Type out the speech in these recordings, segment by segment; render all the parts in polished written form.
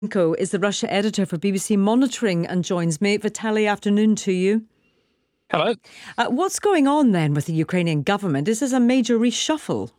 Is the Russia editor for BBC Monitoring and joins me. Vitaly, afternoon to you. Hello. What's going on then with the Ukrainian government? Is this a major reshuffle?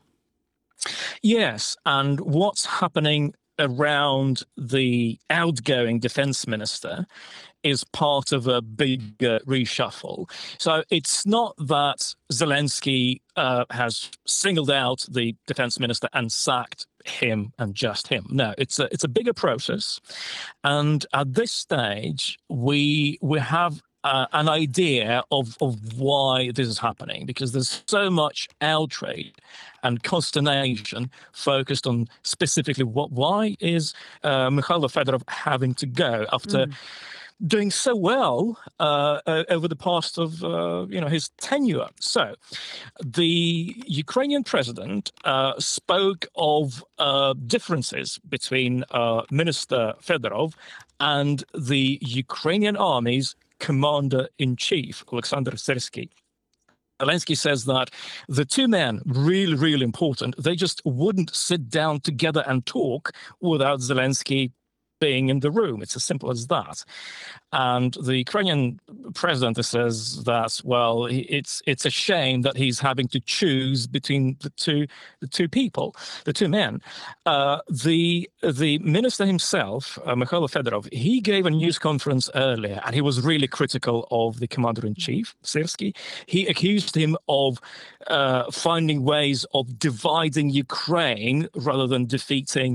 Yes, and what's happening around the outgoing defense minister is part of a bigger reshuffle. So it's not that Zelensky has singled out the defense minister and sacked him and just him. No, it's a bigger process, and at this stage we have an idea of why this is happening, because there's so much outrage and consternation focused on specifically why is Mikhailo Fedorov having to go after doing so well over the past of his tenure. So the Ukrainian president spoke of differences between Minister Fedorov and the Ukrainian army's commander-in-chief, Alexander Syrsky. Zelensky says that the two men, really, really important, they just wouldn't sit down together and talk without Zelensky being in the room. It's as simple as that. And the Ukrainian president says that, well, it's a shame that he's having to choose between the two people, the two men. The minister himself, Mikhailo Fedorov, he gave a news conference earlier, and he was really critical of the commander-in-chief, Syrsky. He accused him of finding ways of dividing Ukraine rather than defeating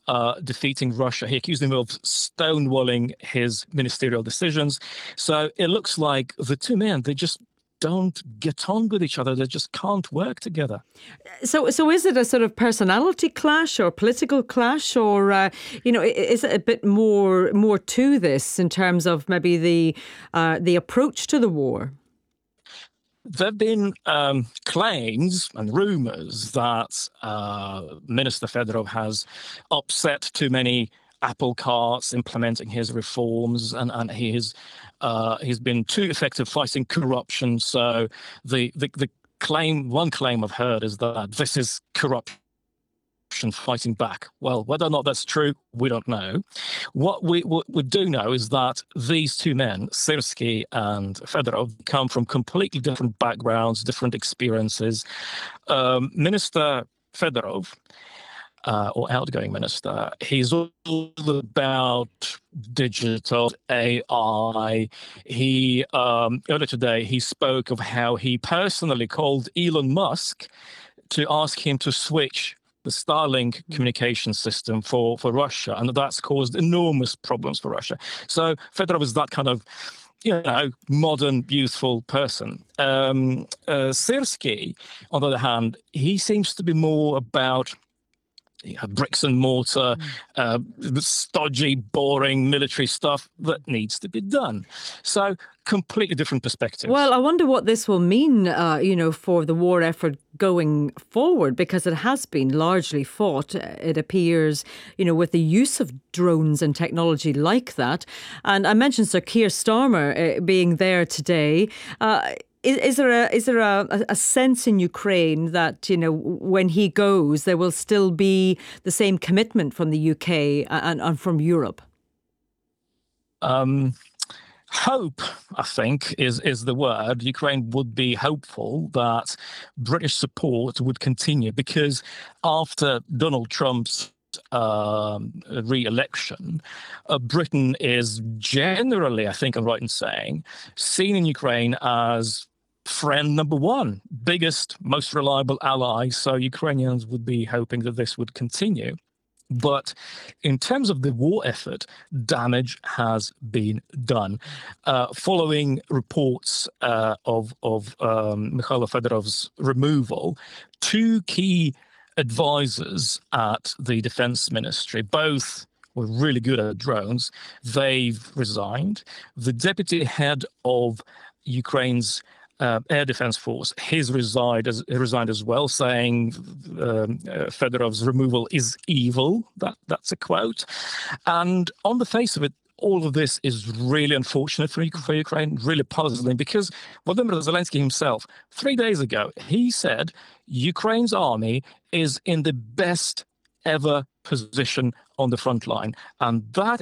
Russia. He accused him of stonewalling his ministerial decisions. So it looks like the two men, they just don't get on with each other. They just can't work together. So is it a sort of personality clash or political clash, or is it a bit more to this in terms of maybe the approach to the war? There have been claims and rumors that Minister Fedorov has upset too many apple carts implementing his reforms, and he's been too effective fighting corruption. So the one claim I've heard is that this is corruption fighting back. Well, whether or not that's true, we don't know. What we do know is that these two men, Syrsky and Fedorov, come from completely different backgrounds, different experiences. Minister Fedorov, or outgoing minister, he's all about digital AI. He earlier today he spoke of how he personally called Elon Musk to ask him to switch the Starlink communication system for Russia, and that's caused enormous problems for Russia. So Fedorov is that kind of, modern, youthful person. Syrsky, on the other hand, he seems to be more about bricks and mortar, stodgy, boring military stuff that needs to be done. So completely different perspectives. Well, I wonder what this will mean, for the war effort going forward, because it has been largely fought, it appears, with the use of drones and technology like that. And I mentioned Sir Keir Starmer being there today. Is there a sense in Ukraine that, when he goes, there will still be the same commitment from the UK and from Europe? Hope, I think, is the word. Ukraine would be hopeful that British support would continue, because after Donald Trump's re-election, Britain is generally, I think I'm right in saying, seen in Ukraine as friend number one, biggest, most reliable ally. So Ukrainians would be hoping that this would continue. But in terms of the war effort, damage has been done. Following reports of Mikhailo Fedorov's removal, two key advisors at the defense ministry, both were really good at drones, they've resigned. The deputy head of Ukraine's Air Defense Force, he's resigned as well, saying Fedorov's removal is evil. That's a quote. And on the face of it, all of this is really unfortunate for Ukraine, really puzzling, because Volodymyr Zelensky himself, 3 days ago, he said Ukraine's army is in the best ever position on the front line. And that